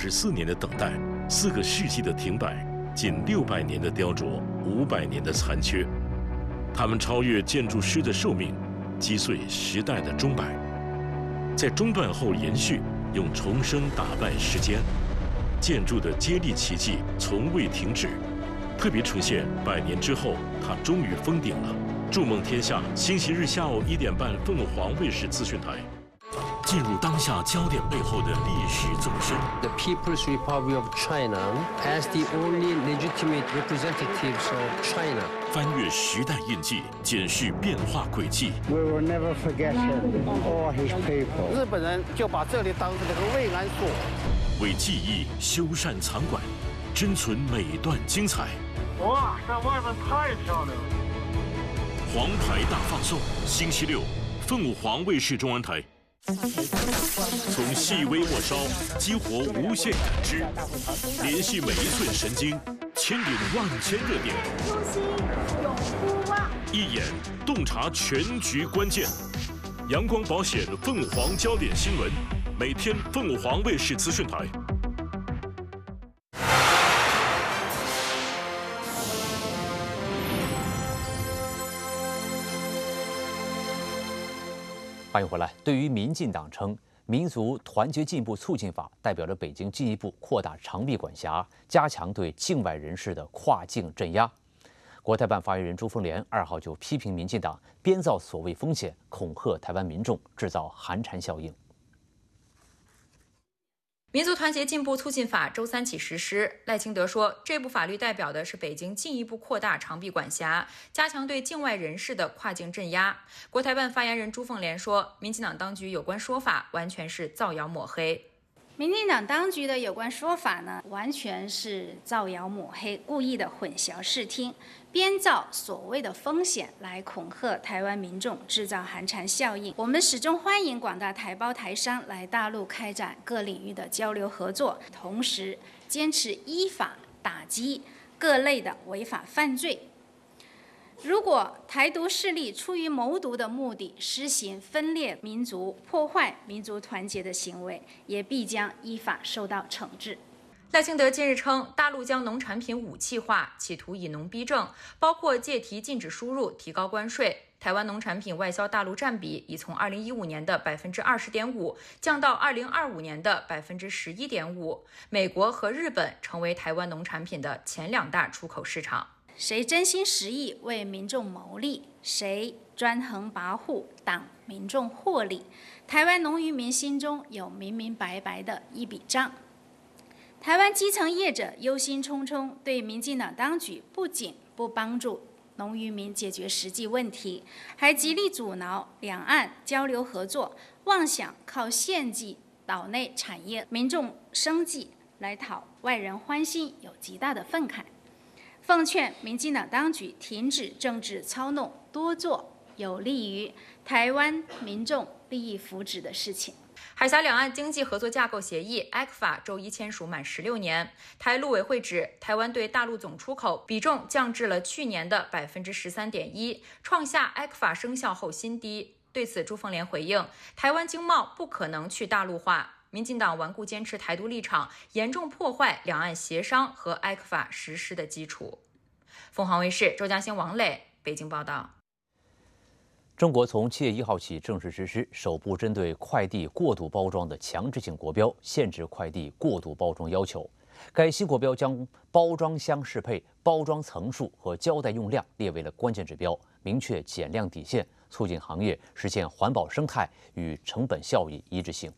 54年的等待，4个世纪的停摆，近600年的雕琢，500年的残缺。他们超越建筑师的寿命，击碎时代的钟摆，在中断后延续，用重生打败时间。建筑的接力奇迹从未停止。特别呈现100年之后，它终于封顶了。筑梦天下，星期日下午1点半，凤凰卫视资讯台。进入当下焦点背后的历史纵深。 The People's Republic of China as the only legitimate representatives of China. 翻越时代印记，检视变化轨迹。 We will never forget him or his people. 日本人就把这里当成了个慰安所。 为记忆修缮藏馆，珍存每段精彩。 哇，在外面太漂亮了！ 黄牌大放送，星期六，凤凰卫视中文台。从细微末梢激活无限感知，联系每一寸神经，牵引万千热点。 初心永不忘， 一眼洞察全局关键。阳光保险凤凰焦点新闻，每天凤凰卫视资讯台。 欢迎回来。对于民进党称，民族团结进步促进法代表着北京进一步扩大长臂管辖，加强对境外人士的跨境镇压。国台办发言人朱丰莲2号就批评民进党编造所谓风险，恐吓台湾民众，制造寒蝉效应。 民族团结进步促进法周3起实施。赖清德说，这部法律代表的是北京进一步扩大长臂管辖，加强对境外人士的跨境镇压。国台办发言人朱凤莲说，民进党当局有关说法完全是造谣抹黑。 民进党当局的有关说法呢，完全是造谣抹黑，故意的混淆视听，编造所谓的风险来恐吓台湾民众，制造寒蝉效应。我们始终欢迎广大台胞台商来大陆开展各领域的交流合作，同时坚持依法打击各类的违法犯罪。如果台独势力出于谋独的目的，施行分裂民族、破坏民族团结的行为，也必将依法受到惩治。 赖清德近日称，大陆将农产品武器化，企图以农逼政，包括借题禁止输入、提高关税。台湾农产品外销大陆占比已从2015年的20.5%降到2025年的11.5%。美国和日本成为台湾农产品的前2大出口市场。 谁真心实意为民众谋利，谁专横跋扈挡民众获利，台湾农渔民心中有明明白白的一笔账。台湾基层业者忧心忡忡，对民进党当局不仅不帮助农渔民解决实际问题，还极力阻挠两岸交流合作，妄想靠献祭岛内产业、民众生计来讨外人欢心，有极大的愤慨。奉劝民进党当局停止政治操弄，多做有利于台湾民众利益福祉的事情。 海峡两岸经济合作架构协议 ECFA 周一签署满16年，台陆委会指，台湾对大陆总出口比重降至了去年的13.1%，创下 ECFA 生效后新低。对此，朱凤莲回应，台湾经贸不可能去大陆化。民进党顽固坚持台独立场，严重破坏两岸协商和 ECFA 实施的基础。凤凰卫视周嘉欣、王磊北京报道。 中国从7月1号起正式实施首部针对快递过度包装的强制性国标，限制快递过度包装要求。该新国标将包装箱适配、包装层数和胶带用量列为了关键指标，明确减量底线，促进行业实现环保生态与成本效益一致性。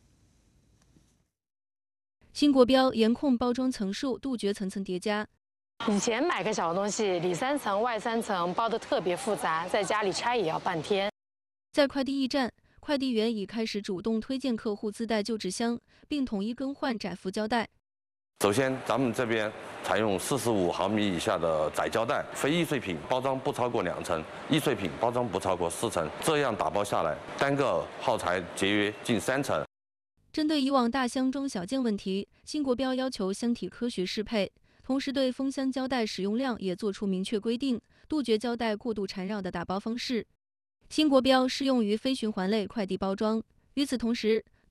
新国标严控包装层数，杜绝层层叠加。 以前买个小东西，里3层外3层，包得特别复杂，在家里拆也要半天。 在快递驿站，快递员已开始主动推荐客户自带旧纸箱，并统一更换窄幅胶带。 首先，咱们这边采用45毫米以下的窄胶带，非易碎品包装不超过2层，易碎品包装不超过4层，这样打包下来，单个耗材节约近3成。 针对以往大箱中小件问题，新国标要求箱体科学适配，同时对封箱胶带使用量也做出明确规定，杜绝胶带过度缠绕的打包方式。新国标适用于非循环类快递包装。与此同时，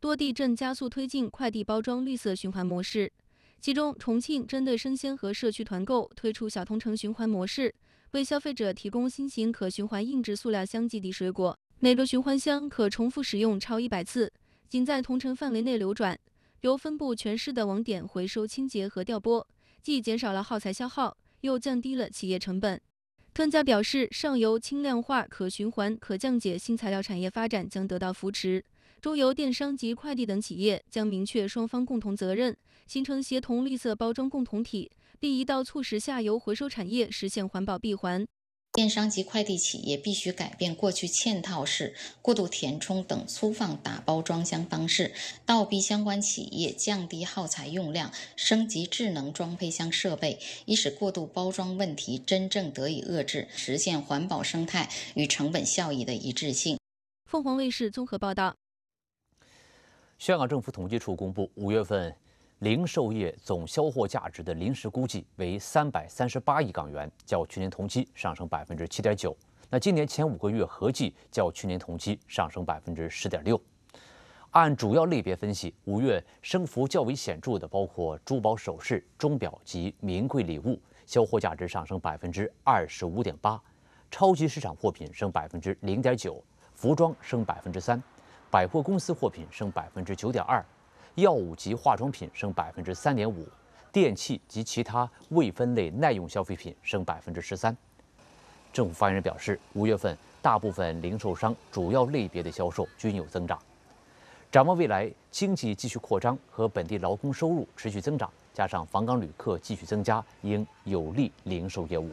多地正加速推进快递包装绿色循环模式。其中，重庆针对生鲜和社区团购推出小同城循环模式，为消费者提供新型可循环硬质塑料箱寄递水果，每个循环箱可重复使用超100次，仅在同城范围内流转，由分布全市的网点回收、清洁和调拨，既减少了耗材消耗，又降低了企业成本。专家表示，上游轻量化、可循环、可降解新材料产业发展将得到扶持，中游电商及快递等企业将明确双方共同责任，形成协同绿色包装共同体，并一道促使下游回收产业实现环保闭环。 电商及快递企业必须改变过去嵌套式、过度填充等粗放打包装箱方式，倒逼相关企业降低耗材用量，升级智能装配箱设备，以使过度包装问题真正得以遏制，实现环保生态与成本效益的一致性。 凤凰卫视综合报道。 香港政府统计处公布5月份零售业总销货价值的临时估计为338亿港元，较去年同期上升7.9%。那今年前5个月合计较去年同期上升10.6%。按主要类别分析，5月升幅较为显著的包括珠宝首饰、钟表及名贵礼物，销货价值上升25.8%；超级市场货品升0.9%，服装升3%，百货公司货品升9.2%。药物及化妆品升3.5%，电器及其他未分类耐用消费品升13%。政府发言人表示，5月份大部分零售商主要类别的销售均有增长。展望未来，经济继续扩张和本地劳工收入持续增长，加上访港旅客继续增加，应有利零售业务。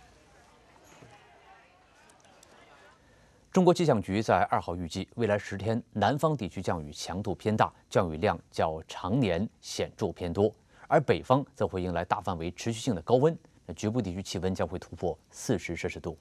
中国气象局在2号预计，未来10天南方地区降雨强度偏大，降雨量较常年显著偏多，而北方则会迎来大范围持续性的高温，局部地区气温将会突破40摄氏度。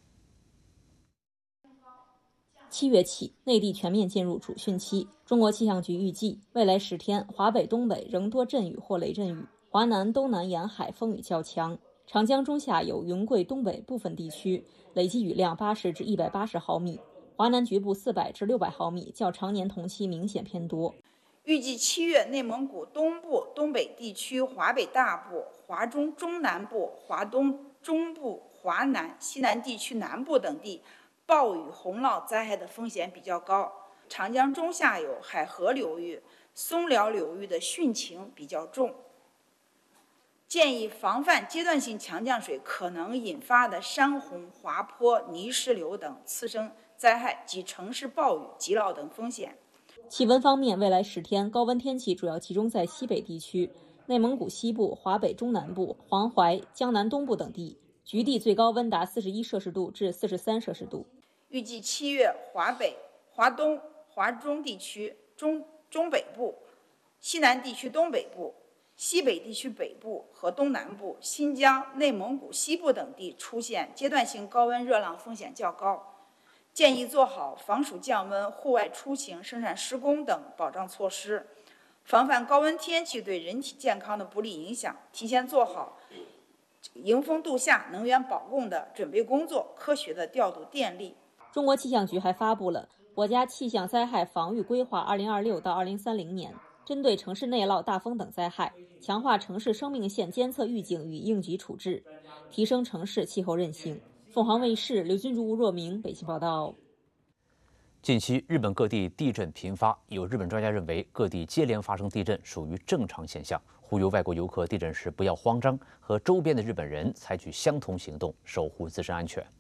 7月起，内地全面进入主汛期。中国气象局预计，未来10天，华北、东北仍多阵雨或雷阵雨，华南、东南沿海风雨较强。长江中下游、云贵东北部分地区累计雨量80至180毫米。华南局部400至600毫米，较常年同期明显偏多。 预计7月，内蒙古东部、东北地区、华北大部、华中中南部、华东中部、华南、西南地区南部等地暴雨洪涝灾害的风险比较高。长江中下游、海河流域、松辽流域的汛情比较重，建议防范阶段性强降水可能引发的山洪、滑坡、泥石流等次生灾害及城市暴雨、急涝等风险。 气温方面，未来10天高温天气主要集中在西北地区、内蒙古西部、华北中南部、黄淮、江南东部等地，局地最高温达41摄氏度至43摄氏度。 预计7月，华北、华东、华中地区中北部、西南地区东北部、西北地区北部和东南部、新疆、内蒙古西部等地出现阶段性高温热浪风险较高，建议做好防暑降温、户外出行、生产施工等保障措施，防范高温天气对人体健康的不利影响，提前做好迎风度夏、能源保供的准备工作，科学的调度电力。 中国气象局还发布了国家气象灾害防御规划2026到2030年，针对城市内涝、大风等灾害，强化城市生命线监测预警与应急处置，提升城市气候韧性。凤凰卫视刘君竹、吴若明北京报道。 近期日本各地地震频发，有日本专家认为各地接连发生地震属于正常现象，呼吁外国游客地震时不要慌张，和周边的日本人采取相同行动，守护自身安全。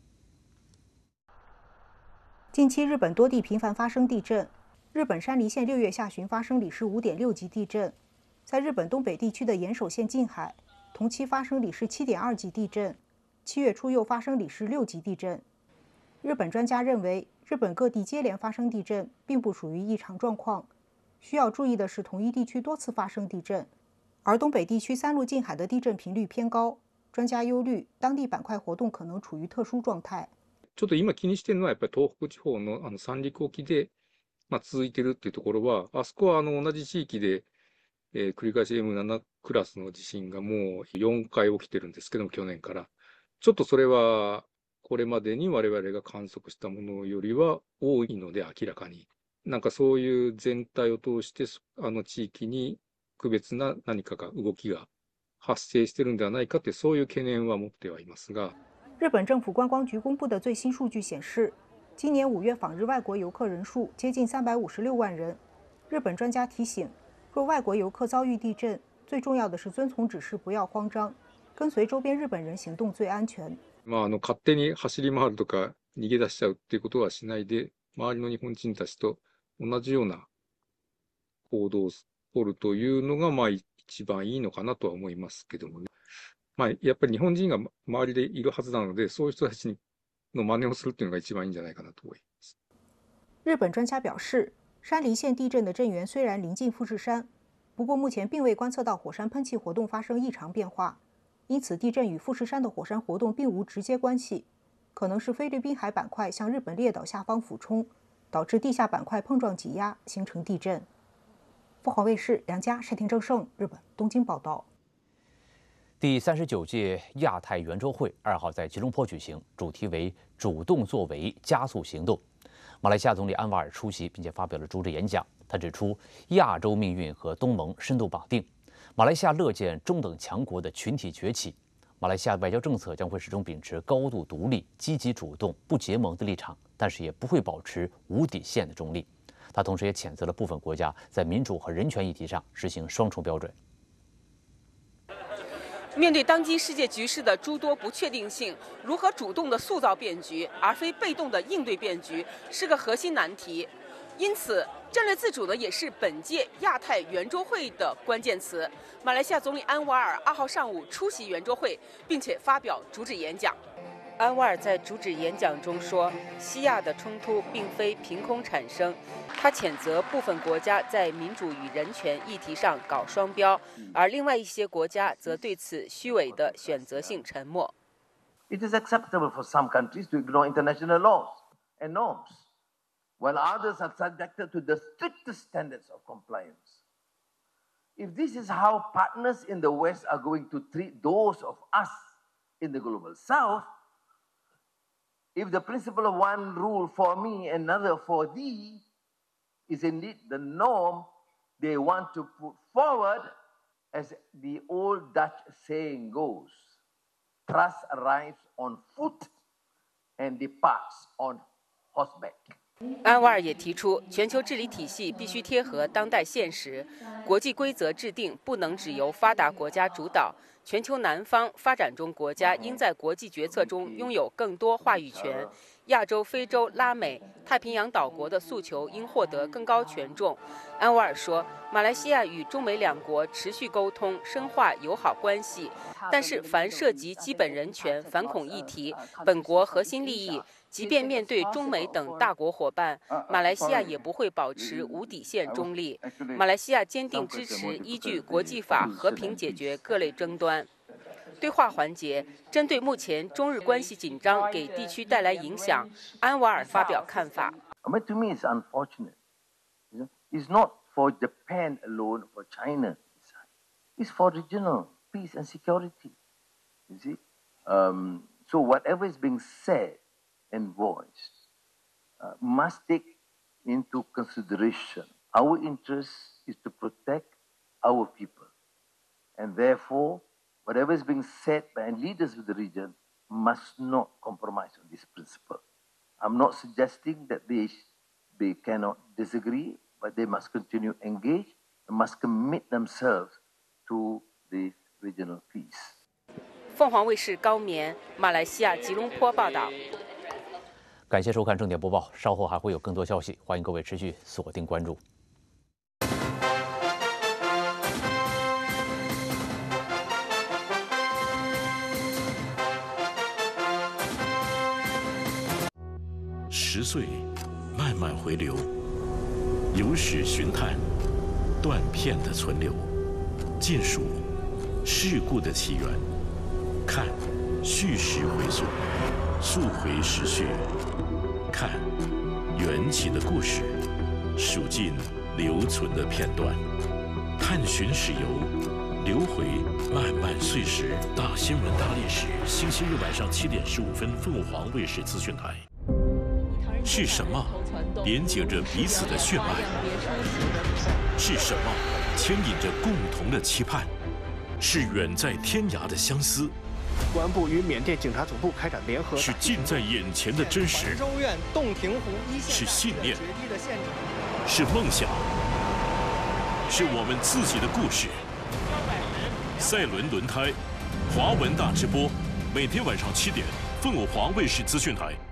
近期日本多地频繁发生地震，日本山梨县6月下旬发生里氏5.6级地震，在日本东北地区的岩手县近海，同期发生里氏7.2级地震，7月初又发生里氏6级地震。日本专家认为，日本各地接连发生地震并不属于异常状况，需要注意的是同一地区多次发生地震，而东北地区3路近海的地震频率偏高，专家忧虑当地板块活动可能处于特殊状態。 ちょっと今気にしてるのはやっぱり東北地方の三陸沖で続いてるっていうところは、あそこは同じ地域で繰り返し M7 クラスの地震がもう4回起きてるんですけども、去年からちょっとそれはこれまでに我々が観測したものよりは多いので明らかに。 なんかそういう全体を通して地域に区別な何かが動きが発生しているんではないかというそういう懸念は持ってはいますが。 日本政府观光局公布的最新数据显示，今年5月访日外国游客人数接近356万人。日本专家提醒，若外国游客遭遇地震，最重要的是遵从指示，不要慌张，跟随周边日本人行動最安全。 勝手に走り回るとか逃げ出しちゃうっていうことはしないで、周りの日本人たちと同じような行動を取るというのが一番いいのかなとは思いますけどもね。やっぱり日本人が周りでいるはずなので、そういう人たちの真似をするっていうのが一番いいんじゃないかなと思います。 日本专家表示，山梨县地震的震源虽然临近富士山，不过目前并未观测到火山喷气活动发生异常变化，因此地震与富士山的火山活动并无直接关系，可能是菲律宾海板块向日本列岛下方俯冲，导致地下板块碰撞挤压，形成地震。凤凰卫视梁佳、单廷正盛，日本东京报道。 第39届亚太圆桌会2号在吉隆坡举行，主题为“主动作为，加速行动”。马来西亚总理安瓦尔出席，并且发表了主旨演讲。他指出，亚洲命运和东盟深度绑定，马来西亚乐见中等强国的群体崛起。马来西亚外交政策将会始终秉持高度独立、积极主动、不结盟的立场，但是也不会保持无底线的中立。他同时也谴责了部分国家在民主和人权议题上实行双重标准。 面对当今世界局势的诸多不确定性，如何主动地塑造变局，而非被动地应对变局，是个核心难题。因此，战略自主呢，也是本届亚太圆桌会的关键词。马来西亚总理安瓦尔2号上午出席圆桌会，并且发表主旨演讲。安瓦尔在主旨演讲中说，西亚的冲突并非凭空产生。他谴责部分国家在民主与人权议题上搞双标，而另外一些国家则对此虚伪的选择性沉默。 It is acceptable for some countries to ignore international laws and norms, while others are subjected to the strictest standards of compliance. If this is how partners in the West are going to treat those of us in the global South, if the principle of one rule for me, another for thee, is indeed the norm they want to put forward, as the old Dutch saying goes, trust arrives on foot and departs on horseback. 安瓦尔也提出，全球治理体系必须贴合当代现实，国际规则制定不能只由发达国家主导，全球南方发展中国家应在国际决策中拥有更多话语权。亚洲、非洲、拉美、太平洋岛国的诉求应获得更高权重。安瓦尔说，马来西亚与中美两国持续沟通，深化友好关系，但是凡涉及基本人权、反恐议题、本国核心利益，即便面对中美等大国伙伴，马来西亚也不会保持无底线中立。马来西亚坚定支持依据国际法和平解决各类争端。对话环节，针对目前中日关系紧张给地区带来影响，安瓦尔发表看法。 But to me, it's unfortunate. It's not for Japan alone, for China. It's for regional peace and security. You see, so whatever is being said and voiced must take into consideration our interest is to protect our people, and therefore, whatever is being said by leaders of the region must not compromise on this principle. I'm not suggesting that they cannot disagree, but they must continue engage and must commit themselves to the regional peace. 凤凰卫视高棉，马来西亚吉隆坡报道。 感谢收看正点播报，稍后还会有更多消息，欢迎各位持续锁定关注。 10岁，慢慢回流，有史寻探，断片的存留，见数事故的起源，看叙事回溯，溯回时序，看缘起的故事，数尽留存的片段，探寻史游，流回漫漫岁时。大新闻大历史，星期日晚上7点15分，凤凰卫视资讯台。 是什么连接着彼此的血脉？是什么牵引着共同的期盼？是远在天涯的相思？ 公安部与缅甸警察总部开展联合， 是近在眼前的真实？ 州院洞庭湖一线是信念？是梦想？是我们自己的故事？赛伦轮胎，华文大直播，每天晚上7点，凤凰卫视资讯台。